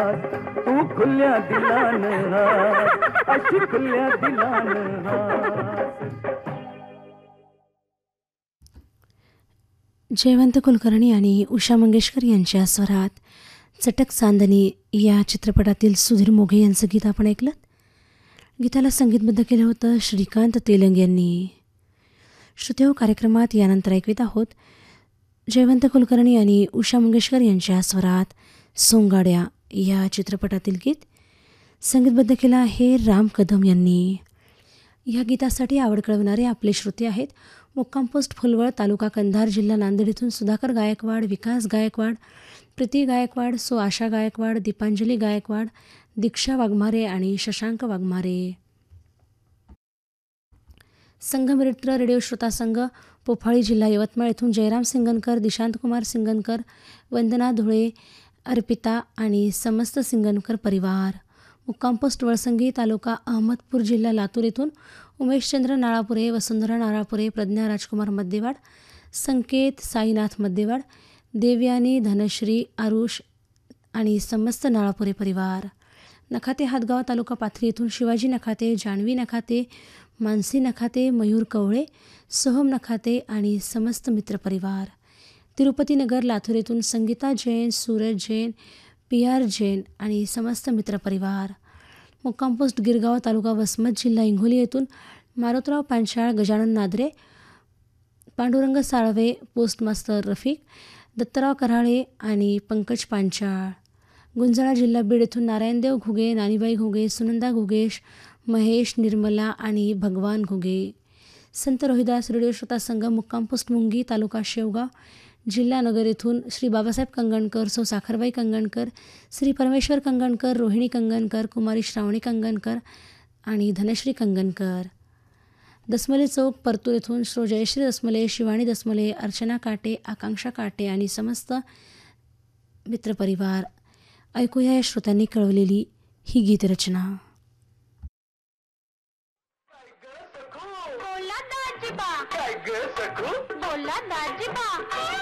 तू खुल्या दिलान हास, अशी खुल्या दिलान हास. जयवंत कुलकर्णी आणि उषा मंगेशकर यांच्या स्वरात चटक चांदणी या चित्रपटातील सुधीर मोघे यांचं गीत आपण ऐकलं. गीताला संगीतबद्ध केलं होतं श्रीकांत तेलंग यांनी. श्रोतेहो, कार्यक्रमात यानंतर ऐकवीत आहोत जयवंत कुलकर्णी आणि उषा मंगेशकर यांच्या स्वरात सोंगाड्या या चित्रपटातील गीत. संगीतबद्ध केलं आहे राम कदम यांनी. या गीतासाठी आवड कळवणारे आपले श्रोते आहेत मुक्काम पोस्ट फुलवळ, तालुका कंधार, जिल्हा नांदेड येथून सुधाकर गायकवाड, विकास गायकवाड, प्रीती गायकवाड, आशा गायकवाड, दीपांजली गायकवाड, दीक्षा वाघमारे आणि शशांक वाघमारे. संघमित्र रेडिओ श्रोता संघ पोफाळी, जिल्हा यवतमाळ येथून जयराम सिंगनकर, दिशांतकुमार सिंगनकर, वंदना धुळे, अर्पिता आणि समस्त सिंगनकर परिवार. मुक्काम पोस्ट वळसंगी, तालुका अहमदपूर, जिल्हा लातूर येथून उमेशचंद्र नाळापुरे, वसुंधरा नाळापुरे, प्रज्ञा राजकुमार मध्यवाड, संकेत साईनाथ मध्यवाड, देवयानी, धनश्री, आरुष आणि समस्त नाळापुरे परिवार. नखाते हातगाव, तालुका पाथरी येथून शिवाजी नखाते, जान्हवी नखाते, मानसी नखाते, मयूर कवळे, सोहम नखाते आणि समस्त मित्रपरिवार. तिरुपती नगर, लातूर येथून संगीता जैन, सूरज जैन, PR जैन आणि समस्त मित्रपरिवार. मुक्काम पोस्ट गिरगाव, तालुका वसमत, जिल्हा हिंगोली येथून मारुतराव पांचाळ, गजानन नादरे, पांडुरंग साळवे, पोस्ट मास्तर रफिक, दत्तराव कराळे आणि पंकज पांचाळ. गुंजाळा, जिल्हा बीड येथून नारायणदेव घुगे, नानीबाई घुगे, सुनंदा घुगेश, महेश, निर्मला आणि भगवान घुगे. संत रोहिदास रेडिओ श्रोता संघ मुक्काम पोस्ट मुंगी, तालुका शेवगाव, जिल्हा नगर येथून श्री बाबासाहेब कंगणकर, साखरबाई कंगणकर, श्री परमेश्वर कंगणकर, रोहिणी कंगणकर, कुमारी श्रावणी कंगणकर आणि धनश्री कंगणकर. दसमले चौक, परतूर येथून श्रो जयश्री दसमले, शिवाणी दसमले, अर्चना काटे, आकांक्षा काटे आणि समस्त मित्रपरिवार. ऐकूया या श्रोत्यांनी कळवलेली ही गीतरचना. बोला दाजीबा, बोला दाजीबा.